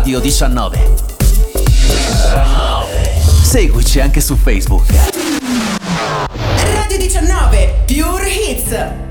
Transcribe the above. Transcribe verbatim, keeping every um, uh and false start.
Radio diciannove. Seguici anche su Facebook. Radio diciannove Pure Hits.